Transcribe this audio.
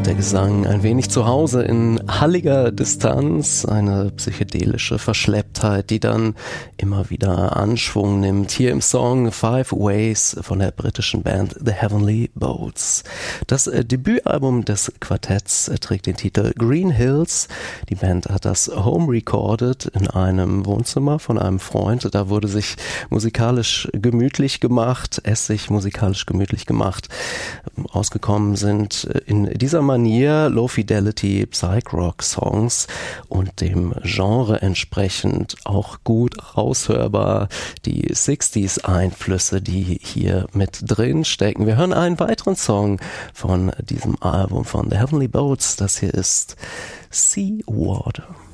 Der Gesang ein wenig zu Hause in halliger Distanz, eine psychedelische Verschlepptheit, die dann immer wieder Anschwung nimmt. Hier im Song Five Ways von der britischen Band The Heavenly Boats. Das Debütalbum des Quartetts trägt den Titel Green Hills. Die Band hat das home recorded in einem Wohnzimmer von einem Freund. Da wurde sich musikalisch gemütlich gemacht, Rausgekommen sind in dieser Manier Low-Fidelity Psych-Rock-Songs und dem Genre entsprechend auch gut raushörbar die 60s-Einflüsse, die hier mit drin stecken. Wir hören einen weiteren Song von diesem Album von The Heavenly Boats. Das hier ist Sea Water.